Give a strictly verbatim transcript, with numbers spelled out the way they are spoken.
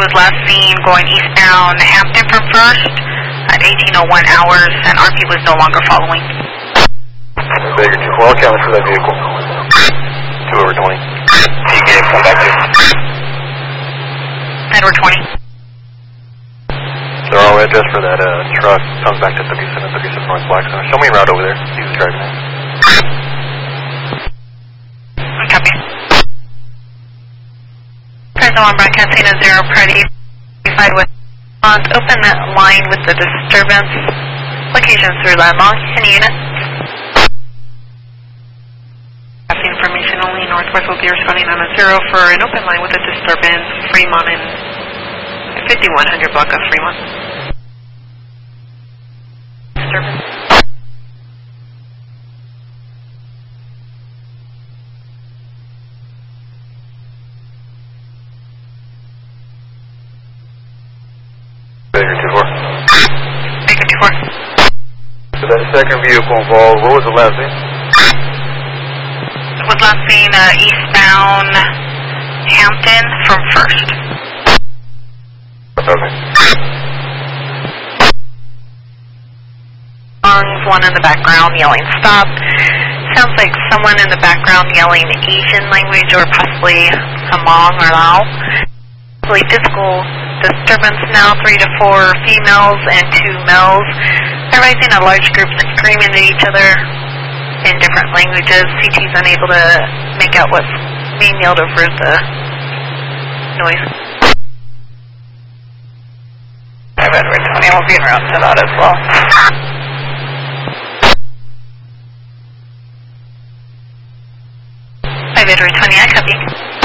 was last seen going eastbound Hampton from First at eighteen oh one hours, and R P was no longer following. Baker two four, I'll count for that vehicle. two over twenty. You gave, come back to. Edward twenty. They're all address for that uh, truck. Comes back to thirty-seven, thirty-seven North Blackstone. Show me a route over there. He's driving it. Copy. Present one broadcasting a zero party five with on open that line with the disturbance. Locations through landmark and units. Passing information only. Northwest will be responding on a zero for an open line with a disturbance. Fremont and fifty-one hundred block of Fremont. Disturbance. Baker two four. Baker two four. So that second vehicle involved, what was the last name? It was last seen uh, eastbound Hampton from First. Okay. One in the background yelling stop. Sounds like someone in the background yelling Asian language or possibly Hmong or Lao. Possibly physical disturbance now, three to four females and two males. They're rising a large group screaming at each other in different languages. C T's unable to make out what's being yelled over the noise. five Edward twenty will be en route to that as well. five Edward twenty, I copy.